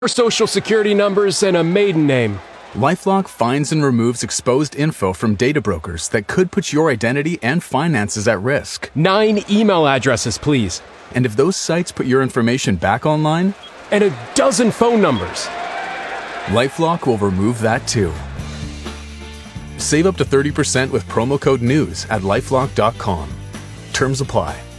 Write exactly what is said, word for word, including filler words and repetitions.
social security numbers, and a maiden name. LifeLock finds and removes exposed info from data brokers that could put your identity and finances at risk. Nine email addresses, please. And if those sites put your information back online? And a dozen phone numbers. LifeLock will remove that too. Save up to thirty percent with promo code NEWS at lifelock dot com. Terms apply.